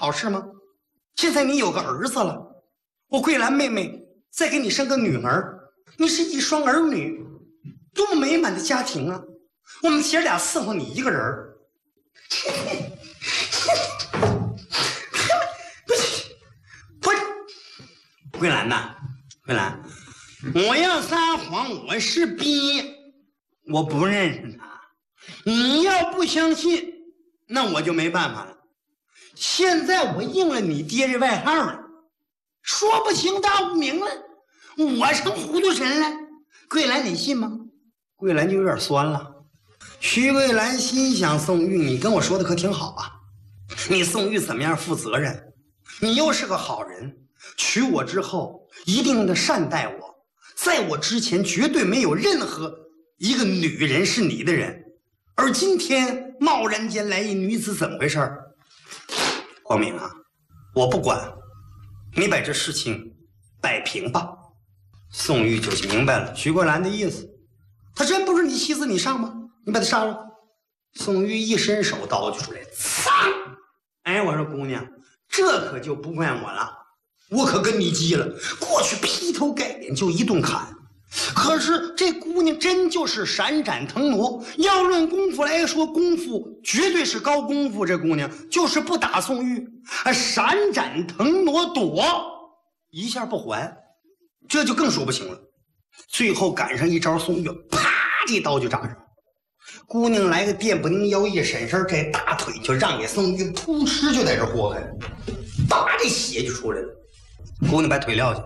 好事吗？现在你有个儿子了，我桂兰妹妹再给你生个女儿，你是一双儿女，多么美满的家庭啊！我们姐俩伺候你一个人儿。不是，桂兰呐，桂兰，我要撒谎，我是逼，我不认识他。你要不相信，那我就没办法了。现在我应了你爹这外号了，说不清道不明了，我成糊涂神了。桂兰，你信吗？桂兰就有点酸了。徐桂兰心想：宋玉，你跟我说的可挺好啊，你宋玉怎么样负责任？你又是个好人，娶我之后一定的善待我，在我之前绝对没有任何一个女人是你的人，而今天贸然间来一女子，怎么回事？光明啊，我不管，你把这事情摆平吧。宋玉就明白了徐桂兰的意思，她真不是你妻子，你上吗？你把她杀了。宋玉一伸手，刀就出来，擦！哎，我说姑娘，这可就不怪我了，我可跟你急了。过去劈头盖脸就一顿砍，可是这姑娘真就是闪展腾挪。要论功夫来说，功夫绝对是高功夫。这姑娘就是不打宋玉，闪展腾挪躲一下不还，这就更说不清了。最后赶上一招，宋玉啪这刀就扎上。姑娘来个电不灵腰一闪身，这大腿就让给宋玉，扑哧就在这豁开，叭这血就出来了。姑娘把腿撂下，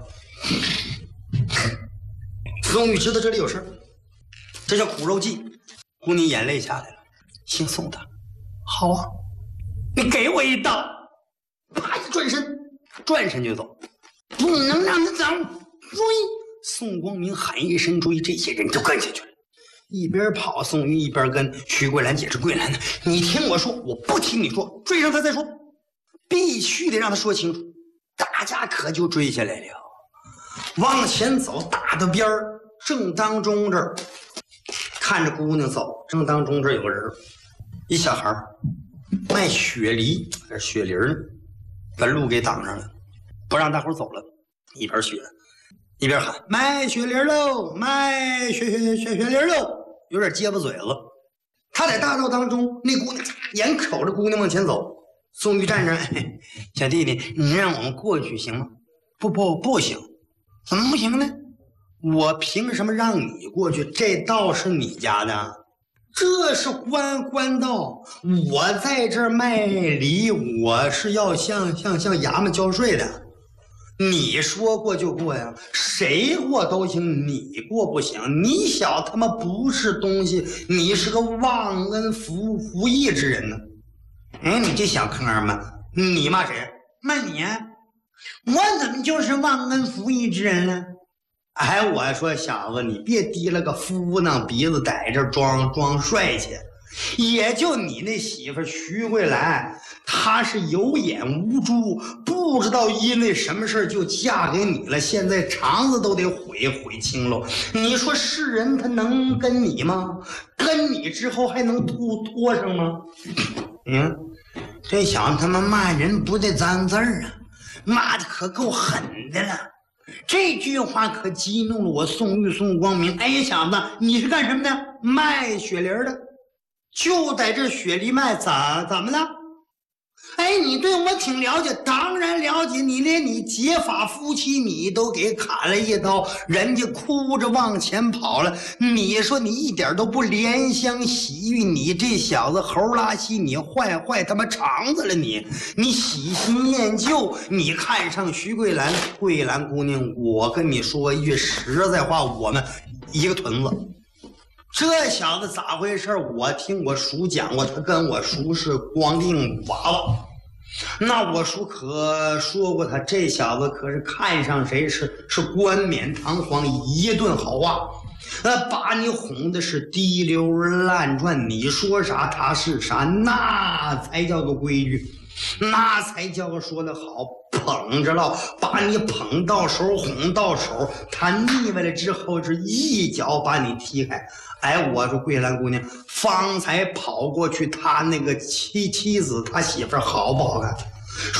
宋玉知道这里有事，这叫苦肉计。姑娘眼泪下来了，姓宋的，好啊，你给我一刀，啪一转身就走，不能让他走，追！宋光明喊一声追，这些人就跟下去了。一边跑，宋玉一边跟徐桂兰解释：“桂兰呢，你听我说，我不听你说，追上他再说，必须得让他说清楚。”大家可就追下来了，往前走，打到边儿，正当中这儿看着姑娘走，正当中这儿有个人，一小孩卖雪梨还是雪梨呢，把路给挡上了，不让大伙走了，一边雪一边喊：“卖雪梨喽，卖雪梨喽！”有点结巴嘴子。他在大道当中，那姑娘眼瞅着姑娘往前走，宋玉站着：“小弟弟，你让我们过去行吗？”“不行。”“怎么不行呢？我凭什么让你过去？这道是你家的，这是官道，我在这儿卖梨，我是要向衙门交税的。你说过就过呀，谁过都行，你过不行。你小他妈不是东西，你是个忘恩负义之人呢。哎，你这小坑们，你骂谁？骂你呀？我怎么就是忘恩负义之人呢？哎，我说小子，你别提了个夫囊鼻子在这装帅气。也就你那媳妇徐桂兰，她是有眼无珠，不知道因为什么事就嫁给你了，现在肠子都得悔青喽。你说世人他能跟你吗？跟你之后还能拖上吗？这小子他妈骂人不带脏字儿啊，骂的可够狠的了。这句话可激怒了我宋光明。哎，小子，你是干什么的？卖雪梨的。就在这雪梨卖，怎么了？哎，你对我挺了解，当然了解。你连你结发夫妻你都给砍了一刀，人家哭着往前跑了。你说你一点都不怜香惜玉，你这小子猴拉稀，你坏他妈肠子了你喜新厌旧，你看上徐桂兰姑娘，我跟你说一句实在话，我们一个屯子。这小子咋回事？我听我叔讲过，他跟我叔是光腚娃娃。那我叔可说过，他这小子可是看上谁是冠冕堂皇，一顿好话，把你哄的是滴溜乱转。你说啥他是啥，那才叫个规矩，那才叫个说得好。捧着了，把你捧到手，哄到手，他腻歪了之后是一脚把你踢开。哎，我说桂兰姑娘方才跑过去，他那个妻子他媳妇好不好看？